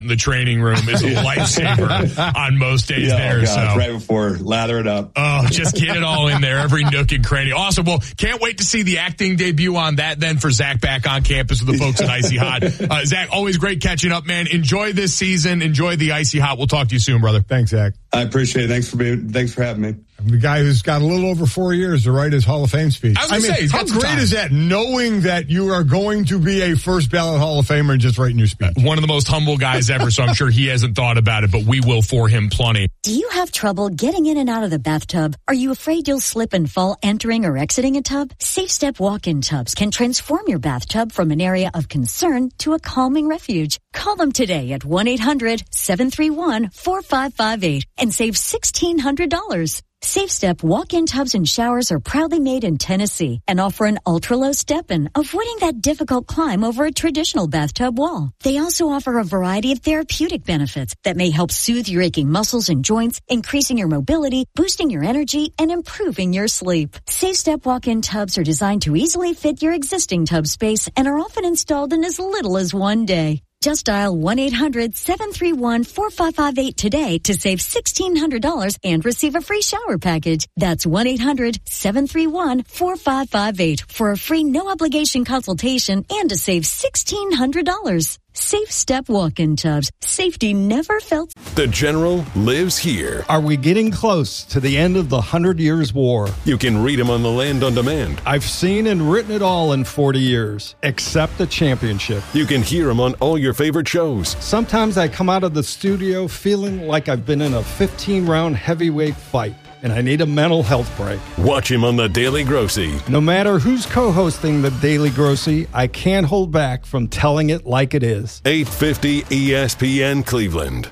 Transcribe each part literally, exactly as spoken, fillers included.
The training room is a lifesaver on most days yeah, there. Oh God, so right before, lather it up. Oh, just get it all in there, every nook and cranny. Awesome. Well, can't wait to see the acting debut on that then for Zach back on campus with the folks at Icy Hot. Uh, Zach, always great catching up, man. Enjoy this season. Enjoy the Icy Hot. We'll talk to you soon, brother. Thanks, Zach. I appreciate it. Thanks for being, thanks for having me. The guy who's got a little over four years to write his Hall of Fame speech. I was I gonna mean, say, he's how got some great time. is that, knowing that you are going to be a first ballot Hall of Famer and just writing your speech? One of the most humble guys ever, so I'm sure he hasn't thought about it, but we will for him plenty. Do you have trouble getting in and out of the bathtub? Are you afraid you'll slip and fall entering or exiting a tub? Safe Step walk-in tubs can transform your bathtub from an area of concern to a calming refuge. Call them today at one eight hundred seven three one four five five eight and save sixteen hundred dollars. Safe Step walk-in tubs and showers are proudly made in Tennessee and offer an ultra-low step-in, avoiding that difficult climb over a traditional bathtub wall. They also offer a variety of therapeutic benefits that may help soothe your aching muscles and joints, increasing your mobility, boosting your energy, and improving your sleep. Safe Step walk-in tubs are designed to easily fit your existing tub space and are often installed in as little as one day. Just dial one eight hundred seven three one four five five eight today to save sixteen hundred dollars and receive a free shower package. That's one eight hundred seven three one four five five eight for a free no-obligation consultation and to save sixteen hundred dollars. Safe Step walk-in tubs. Safety never felt. The General lives here. Are we getting close to the end of the Hundred Years' War? You can read him on the Land on Demand. I've seen and written it all in forty years, except the championship. You can hear him on all your favorite shows. Sometimes I come out of the studio feeling like I've been in a fifteen-round heavyweight fight, and I need a mental health break. Watch him on The Daily Grossy. No matter who's co-hosting The Daily Grossy, I can't hold back from telling it like it is. eight fifty E S P N Cleveland.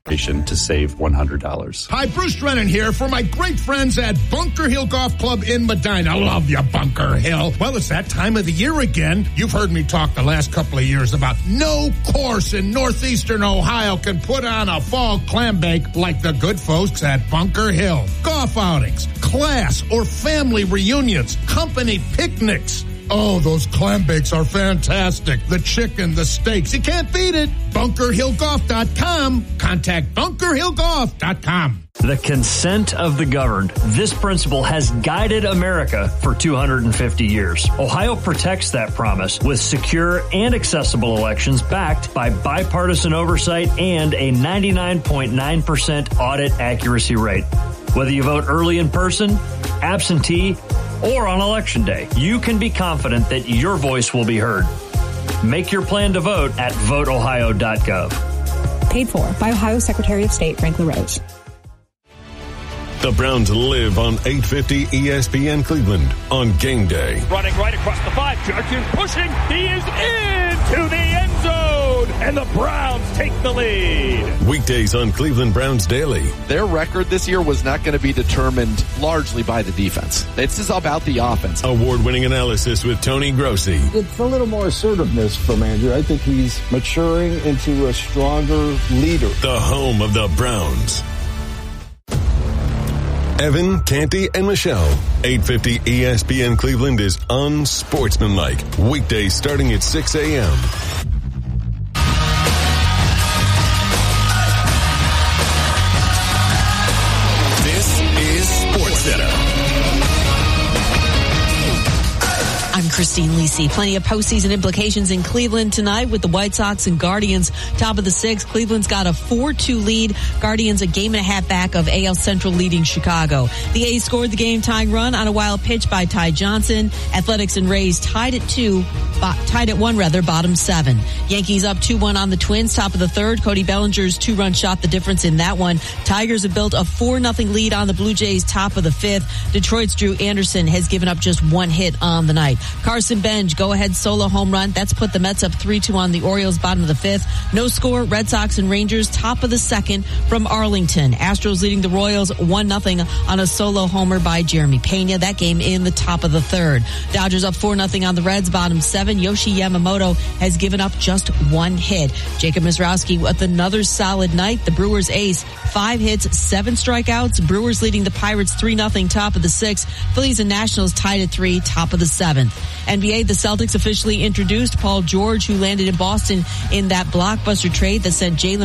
To save one hundred dollars. Hi, Bruce Drennan here for my great friends at Bunker Hill Golf Club in Medina. Love you, Bunker Hill. Well, it's that time of the year again. You've heard me talk the last couple of years about no course in northeastern Ohio can put on a fall clam bake like the good folks at Bunker Hill. Golf outings, class or family reunions, company picnics. Oh, those clam bakes are fantastic. The chicken, the steaks, you can't beat it. bunker hill golf dot com. Contact bunker hill golf dot com. The consent of the governed. This principle has guided America for two hundred fifty years. Ohio protects that promise with secure and accessible elections backed by bipartisan oversight and a ninety-nine point nine percent audit accuracy rate. Whether you vote early in person, absentee, or on Election Day, you can be confident that your voice will be heard. Make your plan to vote at vote ohio dot gov. Paid for by Ohio Secretary of State Frank LaRose. The Browns live on eight fifty E S P N Cleveland on game day. Running right across the five. Judkins pushing. He is into the end zone. And the Browns take the lead. Weekdays on Cleveland Browns Daily. Their record this year was not going to be determined largely by the defense. It's just about the offense. Award-winning analysis with Tony Grossi. It's a little more assertiveness from Andrew. I think he's maturing into a stronger leader. The home of the Browns. Evan, Canty, and Michelle. eight fifty E S P N Cleveland is unsportsmanlike. Weekdays starting at six a.m. This is SportsCenter. I'm Christine Lisi. Plenty of postseason implications in Cleveland tonight with the White Sox and Guardians top of the sixth. Cleveland's got a four two lead. Guardians a game and a half back of A L Central leading Chicago. The A's scored the game-tying run on a wild pitch by Ty Johnson. Athletics and Rays tied at two, tied at one rather, bottom seven. Yankees up two one on the Twins, top of the third. Cody Bellinger's two-run shot the difference in that one. Tigers have built a four nothing lead on the Blue Jays, top of the fifth. Detroit's Drew Anderson has given up just one hit on the night. Carson Benj, go-ahead solo home run. That's put the Mets up three two on the Orioles, bottom of the fifth. No score, Red Sox and Rangers, top of the second from Arlington. Astros leading the Royals one nothing on a solo homer by Jeremy Pena. That game in the top of the third. Dodgers up four nothing on the Reds, bottom seven. Yoshi Yamamoto has given up just one hit. Jacob Mizrowski with another solid night. The Brewers ace, five hits, seven strikeouts. Brewers leading the Pirates three nothing, top of the sixth. Phillies and Nationals tied at three, top of the seventh. N B A, the Celtics officially introduced Paul George, who landed in Boston in that blockbuster trade that sent Jalen